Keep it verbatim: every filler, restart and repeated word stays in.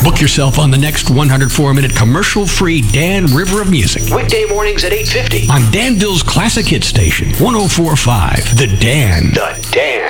Book yourself on the next one hundred four minute commercial-free Dan River of Music. Weekday mornings at eight fifty on Danville's Classic Hit Station, one oh four point five. The Dan. The Dan.